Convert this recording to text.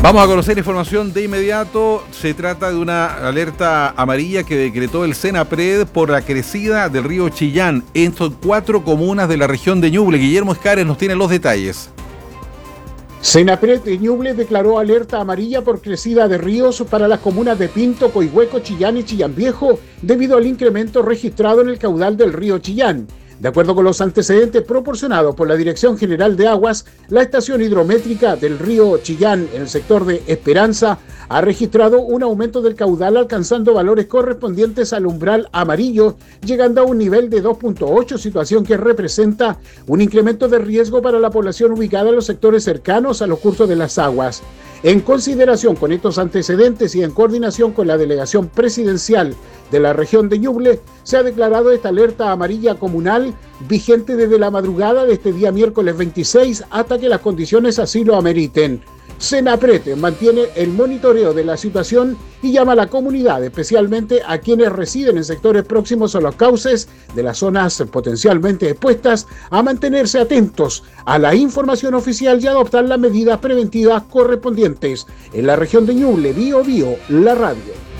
Vamos a conocer información de inmediato. Se trata de una alerta amarilla que decretó el Senapred por la crecida del río Chillán en 4 comunas de la región de Ñuble. Guillermo Escares nos tiene los detalles. Senapred de Ñuble declaró alerta amarilla por crecida de ríos para las comunas de Pinto, Coihueco, Chillán y Chillán Viejo debido al incremento registrado en el caudal del río Chillán. De acuerdo con los antecedentes proporcionados por la Dirección General de Aguas, la estación hidrométrica del río Chillán en el sector de Esperanza ha registrado un aumento del caudal alcanzando valores correspondientes al umbral amarillo, llegando a un nivel de 2.8, situación que representa un incremento de riesgo para la población ubicada en los sectores cercanos a los cursos de las aguas. En consideración con estos antecedentes y en coordinación con la delegación presidencial de la región de Ñuble, se ha declarado esta alerta amarilla comunal vigente desde la madrugada de este día miércoles 26 hasta que las condiciones así lo ameriten. Senapred mantiene el monitoreo de la situación y llama a la comunidad, especialmente a quienes residen en sectores próximos a los cauces de las zonas potencialmente expuestas, a mantenerse atentos a la información oficial y adoptar las medidas preventivas correspondientes. En la región de Ñuble, Bío, la radio.